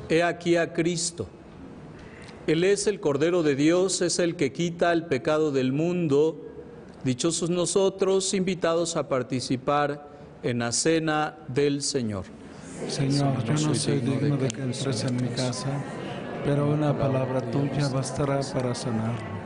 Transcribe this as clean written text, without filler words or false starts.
He aquí a Cristo. Él es el Cordero de Dios, es el que quita el pecado del mundo. Dichosos nosotros, invitados a participar en la cena del Señor. Señor, yo no soy digno de que entres en mi casa, pero una palabra tuya bastará para sanarme.